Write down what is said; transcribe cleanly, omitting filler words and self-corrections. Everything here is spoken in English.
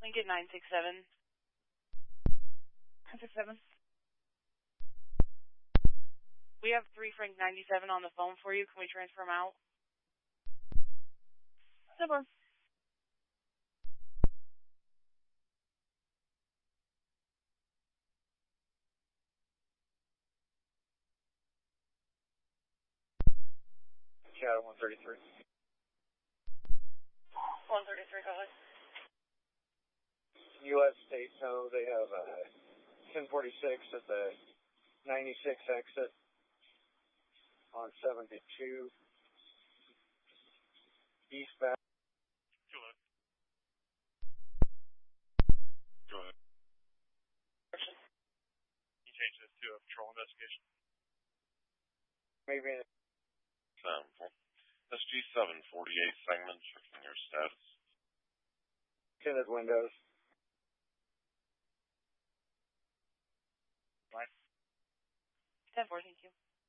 Lincoln 967. 967. We have 3 Frank 97 on the phone for you. Can we transfer him out? Super. Shadow 133. 133, go ahead. U.S. State, no, they have 1046 at the 96 exit on 72 eastbound. Go ahead. Go ahead. You change this to a patrol investigation? Maybe. SG-748 segment, checking your status. Tinted windows. 10-4, thank you.